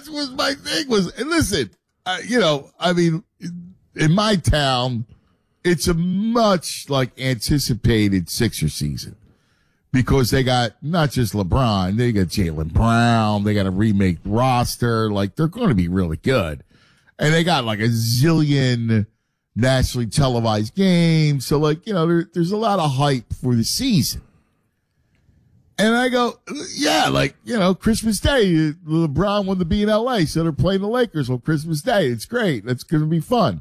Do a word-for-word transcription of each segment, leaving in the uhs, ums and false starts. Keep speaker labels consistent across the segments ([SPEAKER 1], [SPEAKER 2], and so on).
[SPEAKER 1] that's was my thing was, and listen, uh, you know, I mean, in my town, it's a much like anticipated Sixer season because they got not just LeBron, they got Jaylen Brown, they got a remake roster. Like they're going to be really good. And they got like a zillion nationally televised games. So like, you know, there, there's a lot of hype for the season. And I go, yeah, like, you know, Christmas Day, LeBron won to be in L A, so they're playing the Lakers on Christmas Day. It's great. That's going to be fun.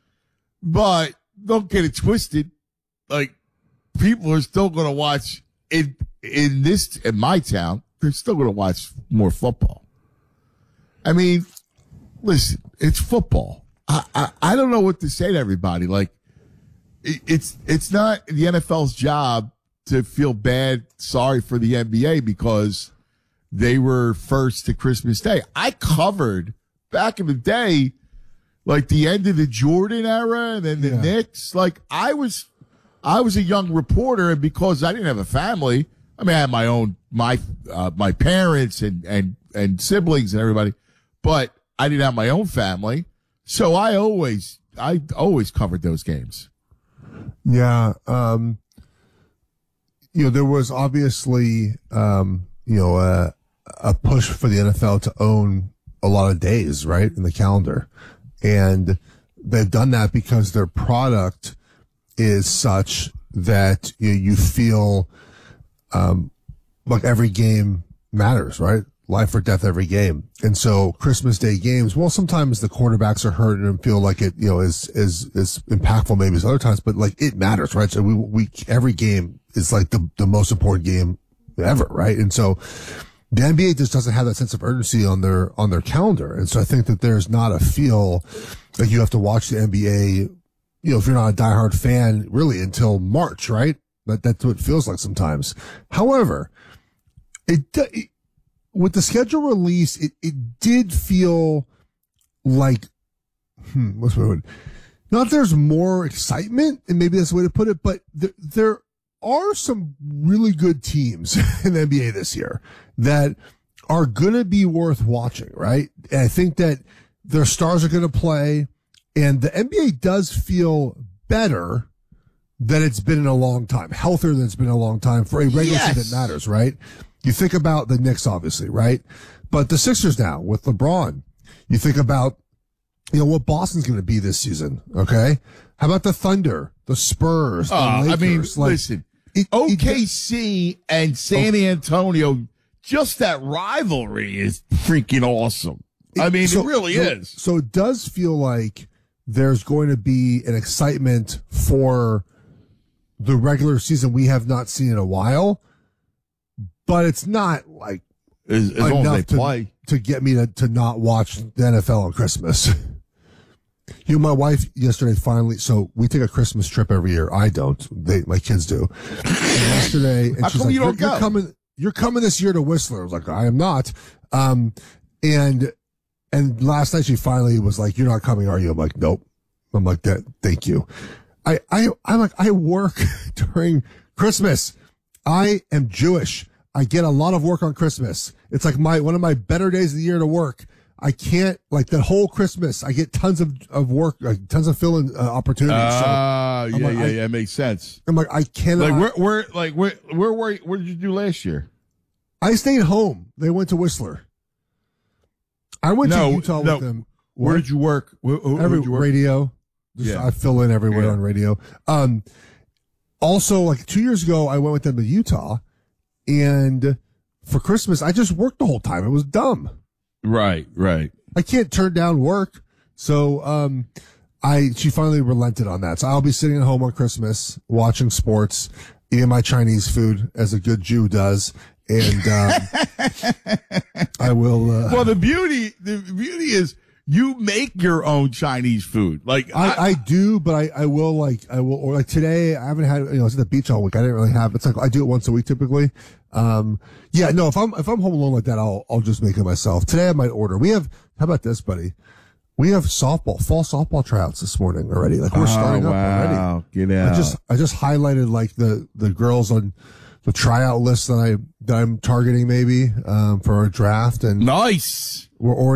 [SPEAKER 1] But don't get it twisted. Like, people are still going to watch in, in this, in my town, they're still going to watch more football. I mean, listen, it's football. I, I, I don't know what to say to everybody. Like, it, it's, it's not the N F L's job to feel bad, sorry for the N B A because they were first to Christmas Day. I covered back in the day, like the end of the Jordan era and then the yeah. Knicks. Like I was, I was a young reporter, and because I didn't have a family, I mean, I had my own, my, uh, my parents and, and, and siblings and everybody, but I didn't have my own family. So I always, I always covered those games.
[SPEAKER 2] Yeah. Um, You know, there was obviously, um, you know, a, a push for the N F L to own a lot of days, right, in the calendar. And they've done that because their product is such that you, you feel, um, like every game matters, right? Life or death every game. And so Christmas Day games, well, sometimes the quarterbacks are hurt and feel like it, you know, is, is, is impactful maybe as other times, but like it matters, right? So we, we, every game is like the, the most important game ever, right? And so the N B A just doesn't have that sense of urgency on their, on their calendar. And so I think that there's not a feel like you have to watch the N B A, you know, if you're not a diehard fan really until March, right? But that's what it feels like sometimes. However, it, it with the schedule release, it, it did feel like, hmm, what's the word? Not that there's more excitement, and maybe that's the way to put it, but there, there are some really good teams in the N B A this year that are going to be worth watching, right? And I think that their stars are going to play, and the N B A does feel better than it's been in a long time, healthier than it's been in a long time for a regular
[SPEAKER 1] yes.
[SPEAKER 2] season that matters, right? You think about the Knicks, obviously, right? But the Sixers now with LeBron. You think about, you know, what Boston's going to be this season. Okay. How about the Thunder, the Spurs, the
[SPEAKER 1] uh,
[SPEAKER 2] Lakers?
[SPEAKER 1] I mean,
[SPEAKER 2] like,
[SPEAKER 1] listen,
[SPEAKER 2] it,
[SPEAKER 1] O K C
[SPEAKER 2] it,
[SPEAKER 1] and San
[SPEAKER 2] oh,
[SPEAKER 1] Antonio, just that rivalry is freaking awesome.
[SPEAKER 2] It,
[SPEAKER 1] I mean,
[SPEAKER 2] so,
[SPEAKER 1] it really
[SPEAKER 2] so,
[SPEAKER 1] is.
[SPEAKER 2] So it does feel like there's going to be an excitement for the regular season we have not seen in a while. But it's not like
[SPEAKER 1] as, as long as they
[SPEAKER 2] to,
[SPEAKER 1] play
[SPEAKER 2] to get me to, to not watch the N F L on Christmas. You know, my wife yesterday finally, so we take a Christmas trip every year. I don't. They, my kids do. And yesterday, and
[SPEAKER 1] How
[SPEAKER 2] she's
[SPEAKER 1] come
[SPEAKER 2] like,
[SPEAKER 1] you don't
[SPEAKER 2] you're,
[SPEAKER 1] go?
[SPEAKER 2] you're coming, you're coming this year to Whistler. I was like, I am not. Um, and, and last night she finally was like, you're not coming, are you? I'm like, nope. I'm like, that, thank you. I, I, I'm like, I work during Christmas. I am Jewish. I get a lot of work on Christmas. It's like my, one of my better days of the year to work. I can't, like the whole Christmas, I get tons of, of work, like, tons of fill-in uh, opportunities.
[SPEAKER 1] Ah, uh,
[SPEAKER 2] so
[SPEAKER 1] yeah,
[SPEAKER 2] like,
[SPEAKER 1] yeah,
[SPEAKER 2] I,
[SPEAKER 1] yeah, makes sense.
[SPEAKER 2] I'm like, I cannot.
[SPEAKER 1] Like, where, where, like, where, where, where, where did you do last year?
[SPEAKER 2] I stayed home. They went to Whistler. I went
[SPEAKER 1] no,
[SPEAKER 2] to Utah
[SPEAKER 1] no.
[SPEAKER 2] with them.
[SPEAKER 1] Where
[SPEAKER 2] What?
[SPEAKER 1] did you work? Where, where,
[SPEAKER 2] Every
[SPEAKER 1] did you work?
[SPEAKER 2] radio. Just,
[SPEAKER 1] Yeah.
[SPEAKER 2] I fill in everywhere
[SPEAKER 1] Yeah.
[SPEAKER 2] on radio. Um, also, like two years ago, I went with them to Utah, and for Christmas, I just worked the whole time. It was dumb.
[SPEAKER 1] Right, right.
[SPEAKER 2] I can't turn down work. So, um, I, she finally relented on that. So I'll be sitting at home on Christmas, watching sports, eating my Chinese food as a good Jew does. And, um, I will, uh,
[SPEAKER 1] Well, the beauty, the beauty is you make your own Chinese food. Like,
[SPEAKER 2] I,
[SPEAKER 1] I,
[SPEAKER 2] I do, but I, I will like, I will, or like today, I haven't had, you know, I was at the beach all week. I didn't really have, it's like, I do it once a week typically. Um, yeah, no, if I'm, if I'm home alone like that, I'll, I'll just make it myself. Today I might order. We have, how about this, buddy? We have softball, fall softball tryouts this morning already. Like we're starting
[SPEAKER 1] oh,
[SPEAKER 2] up
[SPEAKER 1] wow.
[SPEAKER 2] already.
[SPEAKER 1] Get out.
[SPEAKER 2] I just, I just highlighted like the, the girls on the tryout list that I, that I'm targeting maybe, um, for a draft, and
[SPEAKER 1] nice.
[SPEAKER 2] we're already